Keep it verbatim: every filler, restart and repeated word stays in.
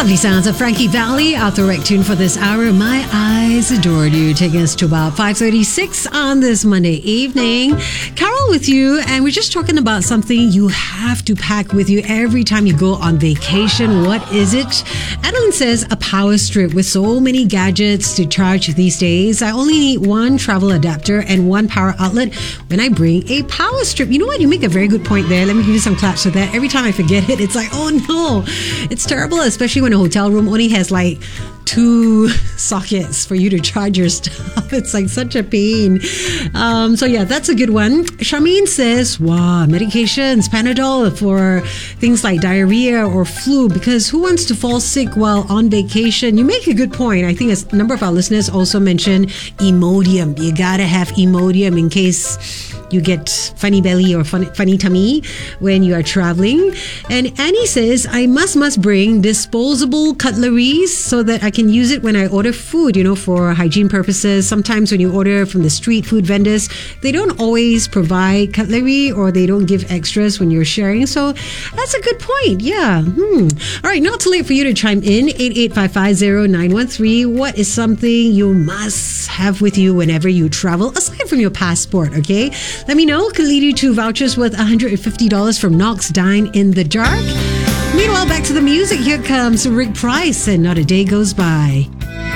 Lovely sounds of Frankie Valli, our direct tune for this hour. My Eyes Adored You, taking us to about five thirty-six on this Monday evening. Carol with you, and we're just talking about something you have to pack with you every time you go on vacation. What is it? Adeline says a power strip. With so many gadgets to charge these days, I only need one travel adapter and one power outlet when I bring a power strip. You know what? You make a very good point there. Let me give you some claps for that. Every time I forget it, it's like, oh no, it's terrible, especially when a hotel room only has like two sockets for you to charge your stuff. It's like such a pain. Um, so yeah, that's a good one. Charmaine says, wow, medications, Panadol for things like diarrhea or flu, because who wants to fall sick while on vacation? You make a good point. I think a number of our listeners also mentioned Imodium. You gotta have Imodium in case you get funny belly or funny, funny tummy when you are traveling. And Annie says, I must must bring disposable cutleries so that I can use it when I order food, you know, for hygiene purposes. Sometimes when you order from the street food vendors, they don't always provide cutlery, or they don't give extras when you're sharing. So that's a good point. Yeah. Hmm. All right. Not too late for you to chime in. eight eight five five zero nine one three. What is something you must have with you whenever you travel, aside from your passport? Okay. Let me know. Could lead you to vouchers worth one hundred fifty dollars from Knox Dine in the Dark. Meanwhile, back to the music. Here comes Rick Price and Not a Day Goes By.